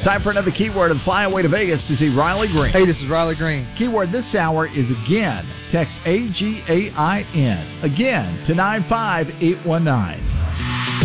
Time for another keyword and fly away to Vegas to see Riley Green. Hey, this is Riley Green. Keyword this hour is again. Text AGAIN. Again to 95819.